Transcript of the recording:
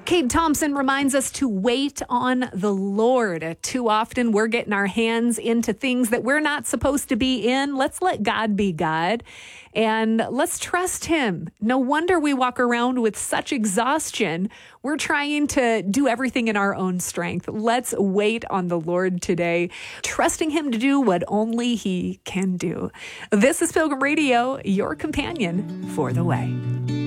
Cade Thompson reminds us to wait on the Lord. Too often we're getting our hands into things that we're not supposed to be in. Let's let God be God and let's trust him. No wonder we walk around with such exhaustion. We're trying to do everything in our own strength. Let's wait on the Lord today, trusting him to do what only he can do. This is Pilgrim Radio, your companion for the way.